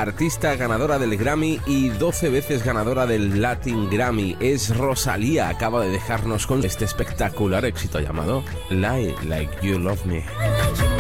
artista ganadora del Grammy y 12 veces ganadora del Latin Grammy. Es Rosalía, acaba de dejarnos con este espectacular éxito llamado Lie Like You Love Me.